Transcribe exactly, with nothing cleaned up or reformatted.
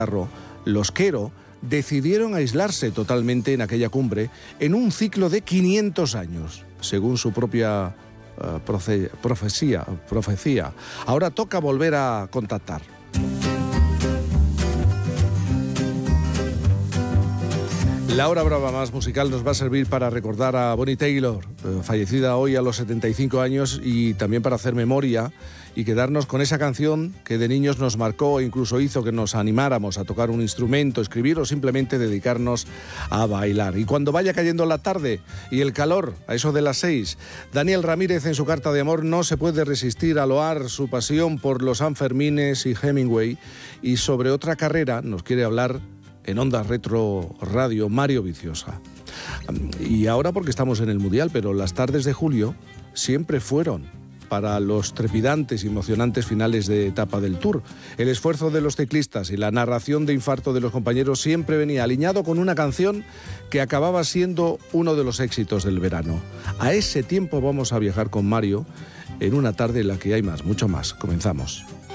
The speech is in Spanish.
los Quero decidieron aislarse totalmente en aquella cumbre en un ciclo de quinientos años, según su propia uh, profe- profecía, profecía. Ahora toca volver a contactar. La hora brava más musical nos va a servir para recordar a Bonnie Taylor, eh, fallecida hoy a los setenta y cinco años, y también para hacer memoria y quedarnos con esa canción que de niños nos marcó e incluso hizo que nos animáramos a tocar un instrumento, escribir o simplemente dedicarnos a bailar. Y cuando vaya cayendo la tarde y el calor, a eso de las seis, Daniel Ramírez en su carta de amor no se puede resistir a loar su pasión por los Sanfermines y Hemingway, y sobre otra carrera nos quiere hablar en Onda Retro Radio, Mario Viciosa. Y ahora porque estamos en el Mundial, pero las tardes de julio siempre fueron para los trepidantes y emocionantes finales de etapa del Tour. El esfuerzo de los ciclistas y la narración de infarto de los compañeros siempre venía alineado con una canción que acababa siendo uno de los éxitos del verano. A ese tiempo vamos a viajar con Mario en una tarde en la que hay más, mucho más. Comenzamos.